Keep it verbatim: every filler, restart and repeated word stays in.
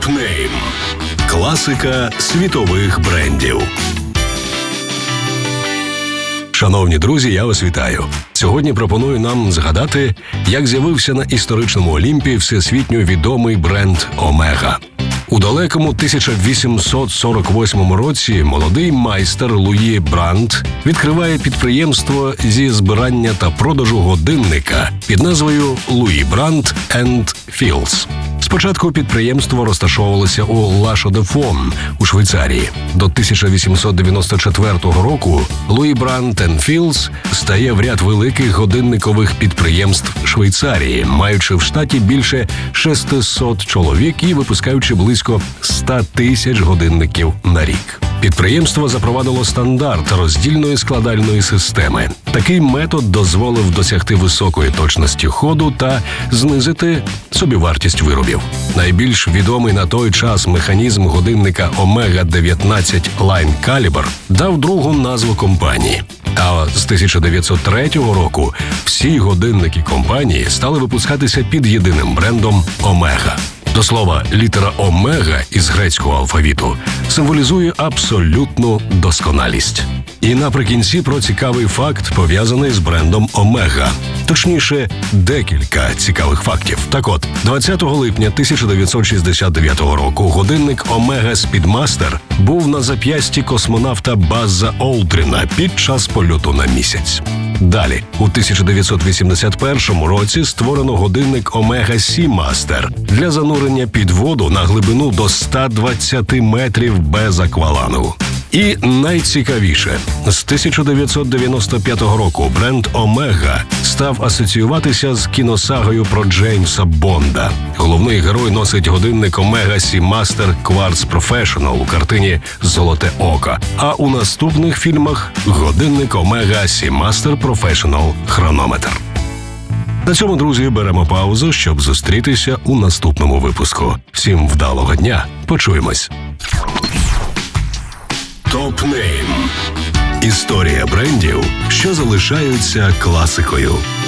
Name. Класика світових брендів. Шановні друзі, я вас вітаю. Сьогодні пропоную нам згадати, як з'явився на історичному Олімпі всесвітньо відомий бренд «Омега». У далекому тисяча вісімсот сорок восьмому році молодий майстер Луї Брандт відкриває підприємство зі збирання та продажу годинника під назвою «Луї Брандт енд Філс». Спочатку підприємство розташовувалося у Ла-Шо-де-Фон у Швейцарії. До тисяча вісімсот дев'яносто четвертого року Луї Брандт енд Філс стає в ряд великих годинникових підприємств Швейцарії, маючи в штаті більше шестисот чоловік і випускаючи близько ста тисяч годинників на рік. Підприємство запровадило стандарт роздільної складальної системи. Такий метод дозволив досягти високої точності ходу та знизити собівартість виробів. Найбільш відомий на той час механізм годинника Омега дев'ятнадцять Line Caliber дав другу назву компанії. А з тисяча дев'ятсот третього року всі годинники компанії стали випускатися під єдиним брендом Омега. До слова, літера «Омега» із грецького алфавіту символізує абсолютну досконалість. І наприкінці про цікавий факт, пов'язаний з брендом «Омега». Точніше, декілька цікавих фактів. Так от, двадцятого липня тисяча дев'ятсот шістдесят дев'ятого року годинник «Омега Спідмастер» був на зап'ясті космонавта Базза Олдріна під час польоту на місяць. Далі, у тисяча дев'ятсот вісімдесят першому році створено годинник «Омега Сімастер» для занурення під воду на глибину до ста двадцяти метрів без аквалангу. І найцікавіше, з тисяча дев'ятсот дев'яносто п'ятого року бренд «Омега» став асоціюватися з кіносагою про Джеймса Бонда. Головний герой носить годинник «Омега Сімастер Quartz Professional» у картині «Золоте око», а у наступних фільмах – годинник «Омега Сімастер Professional Хронометр». На цьому, друзі, беремо паузу, щоб зустрітися у наступному випуску. Всім вдалого дня. Почуємось. Топ-нейм. Історія брендів, що залишаються класикою.